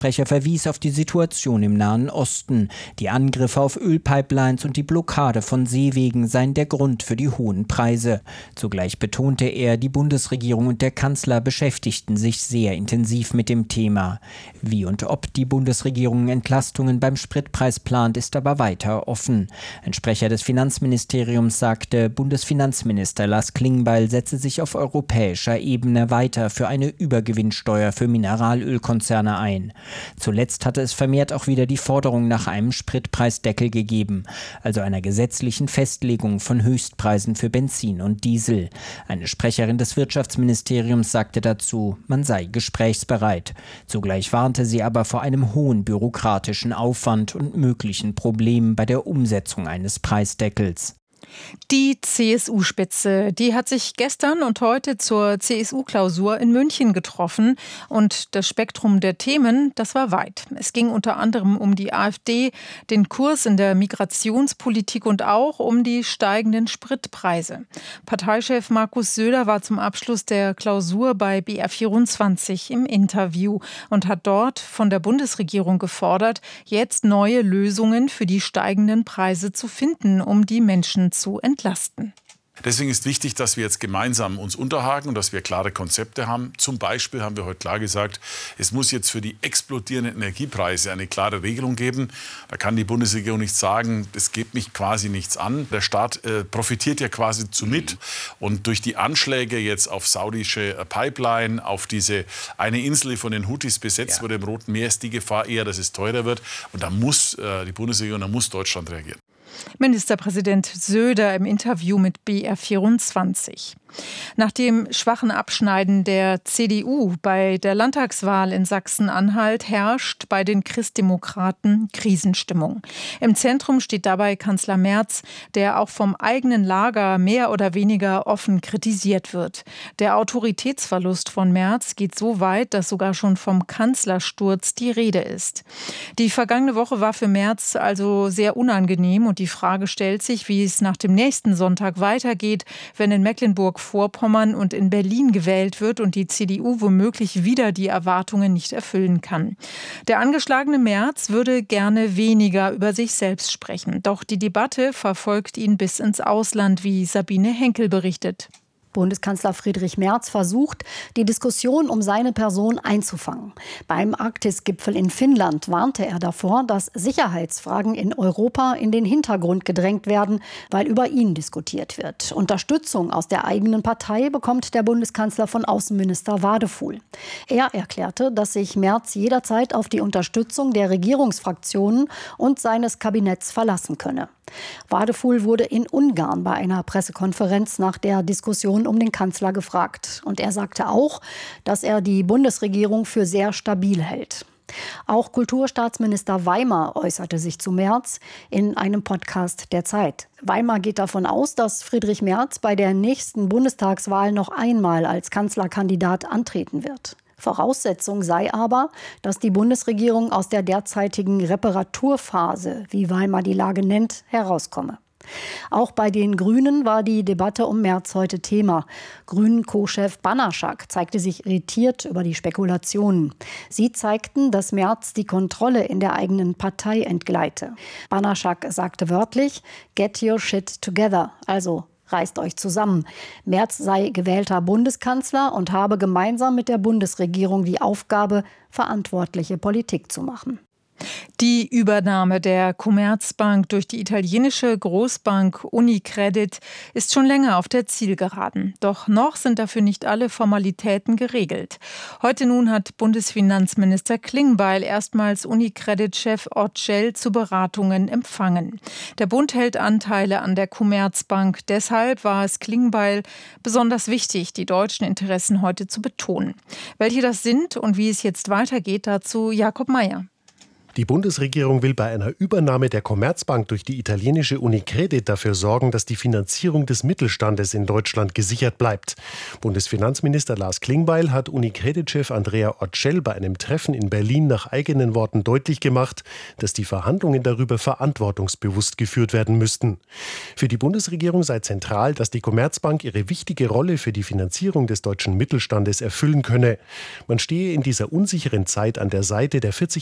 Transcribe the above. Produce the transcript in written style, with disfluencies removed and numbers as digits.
Sprecher verwies auf die Situation im Nahen Osten. Die Angriffe auf Ölpipelines und die Blockade von Seewegen seien der Grund für die hohen Preise. Zugleich betonte er, die Bundesregierung und der Kanzler beschäftigten sich sehr intensiv mit dem Thema. Wie und ob die Bundesregierung Entlastungen beim Spritpreis plant, ist aber weiter offen. Ein Sprecher des Finanzministeriums sagte, Bundesfinanzminister Lars Klingbeil setze sich auf europäischer Ebene weiter für eine Übergewinnsteuer für Mineralölkonzerne ein. Zuletzt hatte es vermehrt auch wieder die Forderung nach einem Spritpreisdeckel gegeben, also einer gesetzlichen Festlegung von Höchstpreisen für Benzin und Diesel. Eine Sprecherin des Wirtschaftsministeriums sagte dazu, man sei gesprächsbereit. Zugleich warnte sie aber vor einem hohen bürokratischen Aufwand und möglichen Problemen bei der Umsetzung eines Preisdeckels. Die CSU-Spitze, die hat sich gestern und heute zur CSU-Klausur in München getroffen. Und das Spektrum der Themen, das war weit. Es ging unter anderem um die AfD, den Kurs in der Migrationspolitik und auch um die steigenden Spritpreise. Parteichef Markus Söder war zum Abschluss der Klausur bei BR24 im Interview und hat dort von der Bundesregierung gefordert, jetzt neue Lösungen für die steigenden Preise zu finden, um die Menschen zu entlasten. Deswegen ist wichtig, dass wir jetzt gemeinsam uns unterhaken und dass wir klare Konzepte haben. Zum Beispiel haben wir heute klar gesagt, es muss jetzt für die explodierenden Energiepreise eine klare Regelung geben. Da kann die Bundesregierung nicht sagen, das geht mich quasi nichts an. Der Staat profitiert ja quasi zu mit. Und durch die Anschläge jetzt auf saudische Pipeline, auf diese eine Insel, die von den Houthis besetzt wurde im Roten Meer, ist die Gefahr eher, dass es teurer wird. Und da muss die Bundesregierung, da muss Deutschland reagieren. Ministerpräsident Söder im Interview mit BR24. Nach dem schwachen Abschneiden der CDU bei der Landtagswahl in Sachsen-Anhalt herrscht bei den Christdemokraten Krisenstimmung. Im Zentrum steht dabei Kanzler Merz, der auch vom eigenen Lager mehr oder weniger offen kritisiert wird. Der Autoritätsverlust von Merz geht so weit, dass sogar schon vom Kanzlersturz die Rede ist. Die vergangene Woche war für Merz also sehr unangenehm und die Frage stellt sich, wie es nach dem nächsten Sonntag weitergeht, wenn in Mecklenburg-Vorpommern und in Berlin gewählt wird und die CDU womöglich wieder die Erwartungen nicht erfüllen kann. Der angeschlagene Merz würde gerne weniger über sich selbst sprechen. Doch die Debatte verfolgt ihn bis ins Ausland, wie Sabine Henkel berichtet. Bundeskanzler Friedrich Merz versucht, die Diskussion um seine Person einzufangen. Beim Arktis-Gipfel in Finnland warnte er davor, dass Sicherheitsfragen in Europa in den Hintergrund gedrängt werden, weil über ihn diskutiert wird. Unterstützung aus der eigenen Partei bekommt der Bundeskanzler von Außenminister Wadefuhl. Er erklärte, dass sich Merz jederzeit auf die Unterstützung der Regierungsfraktionen und seines Kabinetts verlassen könne. Wadefuhl wurde in Ungarn bei einer Pressekonferenz nach der Diskussion um den Kanzler gefragt. Und er sagte auch, dass er die Bundesregierung für sehr stabil hält. Auch Kulturstaatsminister Weimar äußerte sich zu Merz in einem Podcast der Zeit. Weimar geht davon aus, dass Friedrich Merz bei der nächsten Bundestagswahl noch einmal als Kanzlerkandidat antreten wird. Voraussetzung sei aber, dass die Bundesregierung aus der derzeitigen Reparaturphase, wie Weimar die Lage nennt, herauskomme. Auch bei den Grünen war die Debatte um Merz heute Thema. Grünen-Co-Chef Banaschak zeigte sich irritiert über die Spekulationen. Sie zeigten, dass Merz die Kontrolle in der eigenen Partei entgleite. Banaschak sagte wörtlich, "Get your shit together", also reißt euch zusammen. Merz sei gewählter Bundeskanzler und habe gemeinsam mit der Bundesregierung die Aufgabe, verantwortliche Politik zu machen. Die Übernahme der Commerzbank durch die italienische Großbank Unicredit ist schon länger auf der Zielgeraden. Doch noch sind dafür nicht alle Formalitäten geregelt. Heute nun hat Bundesfinanzminister Klingbeil erstmals Unicredit-Chef Orcel zu Beratungen empfangen. Der Bund hält Anteile an der Commerzbank. Deshalb war es Klingbeil besonders wichtig, die deutschen Interessen heute zu betonen. Welche das sind und wie es jetzt weitergeht, dazu Jakob Mayer. Die Bundesregierung will bei einer Übernahme der Commerzbank durch die italienische Unicredit dafür sorgen, dass die Finanzierung des Mittelstandes in Deutschland gesichert bleibt. Bundesfinanzminister Lars Klingbeil hat Unicredit-Chef Andrea Orcel bei einem Treffen in Berlin nach eigenen Worten deutlich gemacht, dass die Verhandlungen darüber verantwortungsbewusst geführt werden müssten. Für die Bundesregierung sei zentral, dass die Commerzbank ihre wichtige Rolle für die Finanzierung des deutschen Mittelstandes erfüllen könne. Man stehe in dieser unsicheren Zeit an der Seite der 40